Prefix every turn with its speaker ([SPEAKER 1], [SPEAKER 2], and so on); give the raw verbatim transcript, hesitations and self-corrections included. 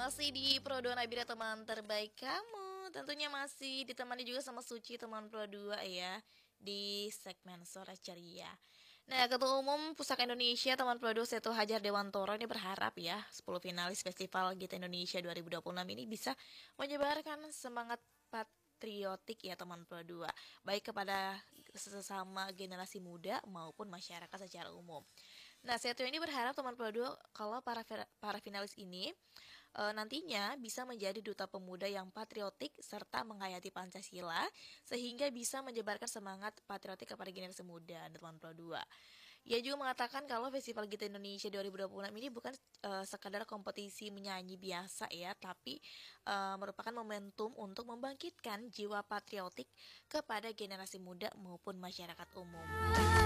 [SPEAKER 1] Masih di Pro dua Nabila teman terbaik kamu. Tentunya masih ditemani juga sama Suci teman Pro dua ya di segmen Sore Ceria. Nah, Ketua Umum Pusaka Indonesia teman Pro dua Seto Hajar Dewantoro ini berharap ya sepuluh finalis Festival Gita Indonesia dua ribu dua puluh enam ini bisa menyebarkan semangat patriotik ya teman Pro dua, baik kepada sesama generasi muda maupun masyarakat secara umum. Nah, Seto ini berharap teman Pro dua kalau para para finalis ini e, nantinya bisa menjadi duta pemuda yang patriotik serta menghayati Pancasila sehingga bisa menyebarkan semangat patriotik kepada generasi muda teman Pro dua. Ia juga mengatakan kalau Festival Gita Indonesia dua ribu dua puluh enam ini bukan e, sekadar kompetisi menyanyi biasa ya, tapi e, merupakan momentum untuk membangkitkan jiwa patriotik kepada generasi muda maupun masyarakat umum.